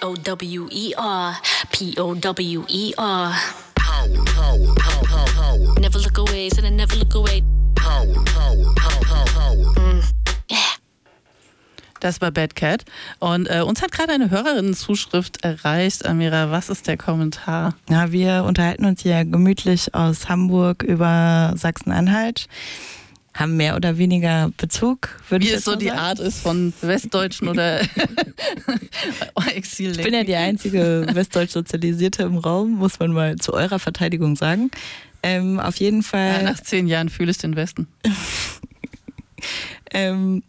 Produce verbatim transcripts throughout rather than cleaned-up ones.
O W E R, P O W E R. Power, power, power, power, power. Never look away, said I never look away. Power, power, power, power, power. Mm, yeah. Das war Bad Cat. Und äh, uns hat gerade eine Hörerinnenzuschrift erreicht. Amira, was ist der Kommentar? Ja, wir unterhalten uns hier gemütlich aus Hamburg über Sachsen-Anhalt. Haben mehr oder weniger Bezug, würde ich Wie jetzt es so mal die sagen. Art ist von Westdeutschen oder Exil. Ich bin ja die einzige westdeutsch Sozialisierte im Raum, muss man mal zu eurer Verteidigung sagen. Ähm, auf jeden Fall... Ja, nach zehn Jahren fühle ich den Westen. ähm,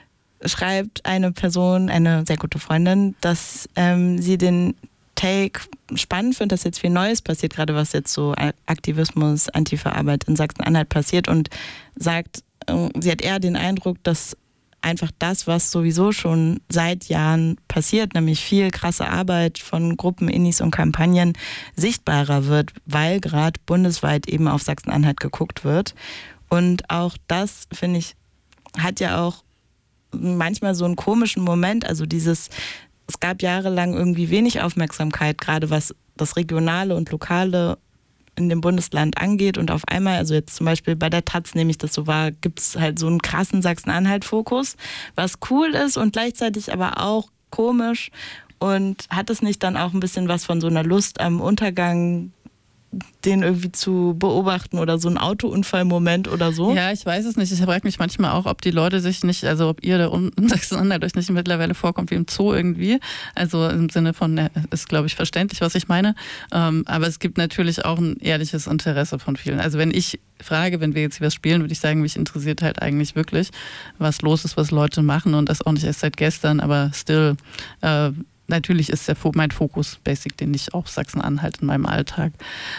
schreibt eine Person, eine sehr gute Freundin, dass ähm, sie den Take spannend findet, dass jetzt viel Neues passiert, gerade was jetzt so Aktivismus, Antifa-Arbeit in Sachsen-Anhalt passiert und sagt, äh, sie hat eher den Eindruck, dass einfach das, was sowieso schon seit Jahren passiert, nämlich viel krasse Arbeit von Gruppen, Innis und Kampagnen sichtbarer wird, weil gerade bundesweit eben auf Sachsen-Anhalt geguckt wird. Und auch das, finde ich, hat ja auch manchmal so einen komischen Moment, also dieses, es gab jahrelang irgendwie wenig Aufmerksamkeit, gerade was das Regionale und Lokale in dem Bundesland angeht und auf einmal, also jetzt zum Beispiel bei der Taz nehme ich das so wahr, gibt es halt so einen krassen Sachsen-Anhalt-Fokus, was cool ist und gleichzeitig aber auch komisch und hat es nicht dann auch ein bisschen was von so einer Lust am Untergang, den irgendwie zu beobachten oder so ein Autounfallmoment oder so? Ja, ich weiß es nicht. Ich frage mich manchmal auch, ob die Leute sich nicht, also ob ihr da unten in Sachsen-Anhalt euch nicht mittlerweile vorkommt wie im Zoo irgendwie. Also im Sinne von, ist glaube ich verständlich, was ich meine. Aber es gibt natürlich auch ein ehrliches Interesse von vielen. Also wenn ich frage, wenn wir jetzt hier was spielen, würde ich sagen, mich interessiert halt eigentlich wirklich, was los ist, was Leute machen und das auch nicht erst seit gestern, aber still, äh, natürlich ist der, mein Fokus basic, den ich auch Sachsen-Anhalt in meinem Alltag.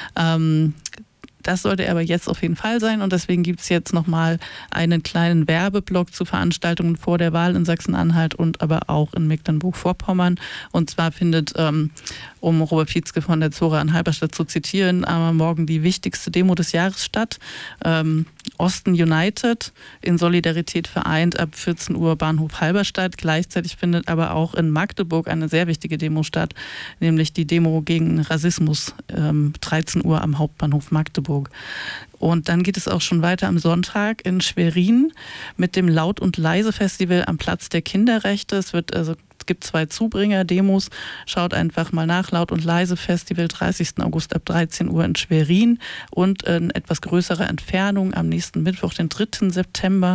Ähm, das sollte aber jetzt auf jeden Fall sein und deswegen gibt es jetzt nochmal einen kleinen Werbeblock zu Veranstaltungen vor der Wahl in Sachsen-Anhalt und aber auch in Mecklenburg-Vorpommern. Und zwar findet, ähm, um Robert Pietzke von der Zora in Halberstadt zu zitieren, am Morgen die wichtigste Demo des Jahres statt. Ähm, Osten United, in Solidarität vereint, ab vierzehn Uhr Bahnhof Halberstadt. Gleichzeitig findet aber auch in Magdeburg eine sehr wichtige Demo statt, nämlich die Demo gegen Rassismus, ähm, dreizehn Uhr am Hauptbahnhof Magdeburg. Und dann geht es auch schon weiter am Sonntag in Schwerin mit dem Laut- und Leise-Festival am Platz der Kinderrechte. Es wird also Es gibt zwei Zubringer-Demos. Schaut einfach mal nach. Laut- und Leise-Festival, dreißigsten August ab dreizehn Uhr in Schwerin. Und in etwas größerer Entfernung am nächsten Mittwoch, den dritten September.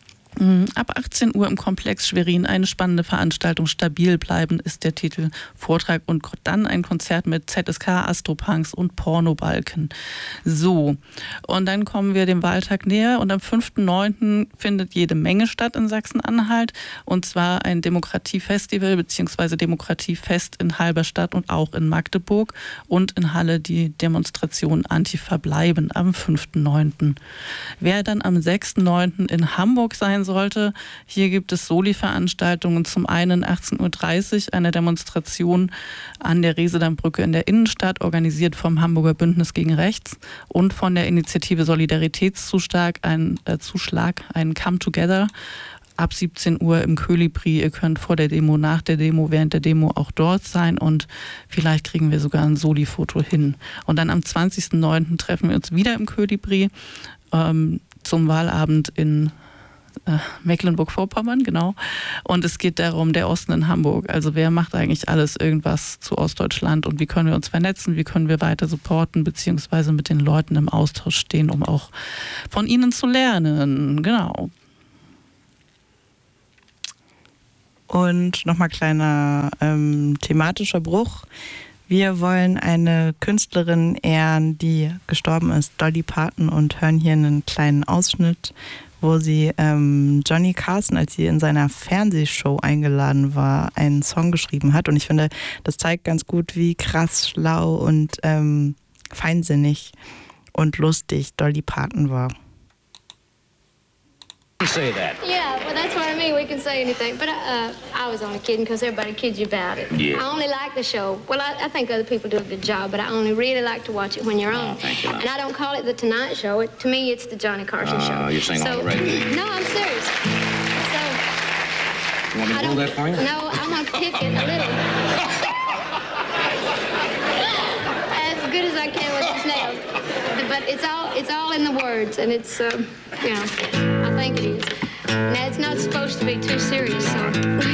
Ab achtzehn Uhr im Komplex Schwerin eine spannende Veranstaltung. Stabil bleiben ist der Titel. Vortrag und dann ein Konzert mit Z S K, Astropunks und Pornobalken. So, und dann kommen wir dem Wahltag näher und am fünften neunten findet jede Menge statt in Sachsen-Anhalt und zwar ein Demokratiefestival bzw. Demokratiefest in Halberstadt und auch in Magdeburg und in Halle die Demonstration Antifa bleiben am fünften neunten Wer dann am sechsten neunten in Hamburg sein sollte. Hier gibt es Soli-Veranstaltungen. Zum einen achtzehn Uhr dreißig eine Demonstration an der Resedammbrücke in der Innenstadt, organisiert vom Hamburger Bündnis gegen Rechts und von der Initiative Solidaritätszuschlag, ein äh, Zuschlag, ein Come Together. Ab siebzehn Uhr im Kolibri. Ihr könnt vor der Demo, nach der Demo, während der Demo auch dort sein und vielleicht kriegen wir sogar ein Soli-Foto hin. Und dann am zwanzigsten neunten treffen wir uns wieder im Kolibri ähm, zum Wahlabend in Mecklenburg-Vorpommern, genau. Und es geht darum, der Osten in Hamburg. Also wer macht eigentlich alles irgendwas zu Ostdeutschland und wie können wir uns vernetzen, wie können wir weiter supporten, beziehungsweise mit den Leuten im Austausch stehen, um auch von ihnen zu lernen. Genau. Und nochmal kleiner ähm, thematischer Bruch. Wir wollen eine Künstlerin ehren, die gestorben ist, Dolly Parton, und hören hier einen kleinen Ausschnitt, wo sie ähm, Johnny Carson, als sie in seiner Fernsehshow eingeladen war, einen Song geschrieben hat. Und ich finde, das zeigt ganz gut, wie krass, schlau und ähm, feinsinnig und lustig Dolly Parton war. Say that. Yeah, well, that's what I mean. We can say anything. But uh, I was only kidding because everybody kids you about it. Yeah. I only like the show. Well, I, I think other people do a good job, but I only really like to watch it when you're on. Oh, thank you. And I don't call it the Tonight Show. It, to me, it's the Johnny Carson Uh, show. you're saying so, all the radio. No, I'm serious. So, You want me I to hold don't- that for you? No, I'm going to pick it a little. but it's all it's all in the words, and it's uh, you know, I think it is. Now it's not supposed to be too serious, so.